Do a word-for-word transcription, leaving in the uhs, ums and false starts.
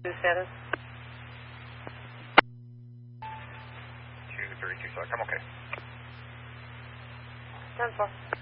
status? two thirty-two, so I'm okay. ten four.